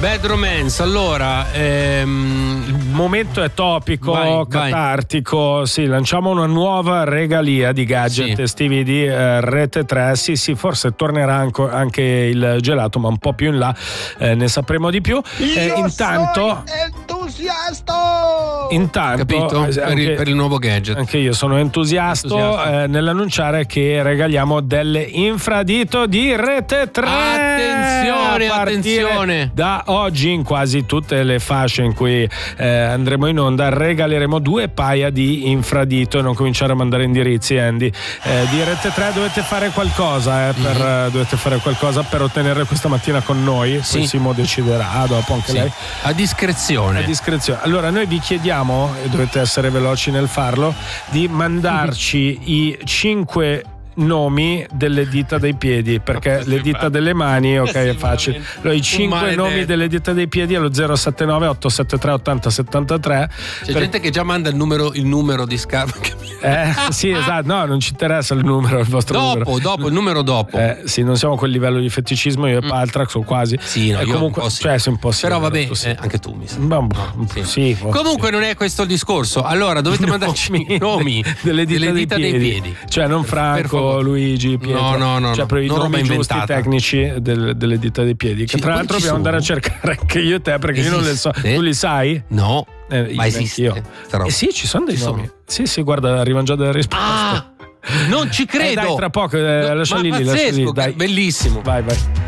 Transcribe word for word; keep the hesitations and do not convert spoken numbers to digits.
Bad Romance. Allora, ehm... il momento è topico, vai, catartico. Vai. Sì, lanciamo una nuova regalia di gadget sì. estivi di eh, Rete tre. Sì, sì, forse tornerà anco, anche il gelato, ma un po' più in là eh, ne sapremo di più. Eh, intanto. Entusiasta! Intanto, capito? Anche, per, il, per il nuovo gadget. Anche io sono entusiasta, entusiasta. Eh, nell'annunciare che regaliamo delle infradito di Rete tre. Attenzione, attenzione! Da oggi in quasi tutte le fasce in cui eh, andremo in onda regaleremo due paia di infradito. E non cominciare a mandare indirizzi, Andy. Eh, di Rete tre dovete fare qualcosa, eh, per, mm-hmm. dovete fare qualcosa per ottenere questa mattina con noi. Sì. Poi Simo deciderà dopo anche sì. lei. A discrezione. A discrezione. Allora noi vi chiediamo, e dovete essere veloci nel farlo, di mandarci mm-hmm. i cinque nomi delle dita dei piedi, perché le dita delle mani ok è facile. Allora, i cinque nomi delle dita dei piedi allo zero sette nove otto sette tre otto zero sette tre. C'è per... gente che già manda il numero il numero di scarpe. Eh sì, esatto, no, non ci interessa il numero, il vostro dopo, numero. Dopo, il numero dopo. Eh sì, non siamo a quel livello di feticismo, io e Paltrax sono quasi. Sì, no, e io comunque, un po' sì. cioè, sei un po' sì. Però vabbè, sì. eh, anche tu mi sembra. No, no, sì. Sì, comunque sì. non è questo il discorso. Allora dovete mandarci i nomi delle dita, delle dei, dita piedi. dei piedi. Cioè non Franco, Luigi, Pietro. No, no, no. Cioè, per i nomi giusti inventata. tecnici del, delle dita dei piedi. Che Ci, tra l'altro dobbiamo sono. andare a cercare anche io e te, perché esiste? Io non le so. Tu li sai? No. Eh, ma esiste. Io. Eh sì, ci sono dei ci nomi. Sono. Sì, sì, guarda, arrivano già delle risposte. Ah, non ci credo. Eh, dai, tra poco, eh, no, lascia lì, pazzesco, lascia lì, dai. Bellissimo. Vai, vai.